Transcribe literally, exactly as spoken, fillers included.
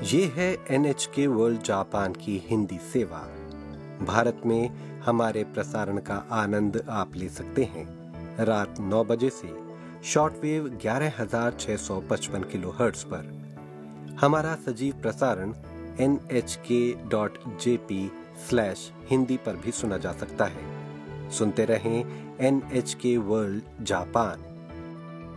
ये है N H के वर्ल्ड जापान की हिंदी सेवा। भारत में हमारे प्रसारण का आनंद आप ले सकते हैं रात नौ बजे से शॉर्टवेव ग्यारह हजार छह सौ पचपन किलो हर्ट्ज पर। हमारा सजीव प्रसारण एन एच के dot J P slash Hindi पर भी सुना जा सकता है। सुनते रहें एन एच के वर्ल्ड जापान।